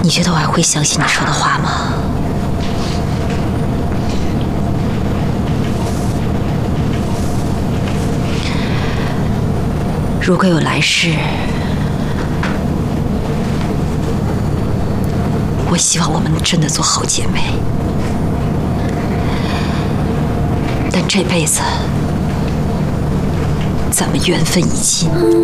你觉得我还会相信你说的话吗？如果有来世，我希望我们真的做好姐妹。但这辈子，咱们缘分已尽。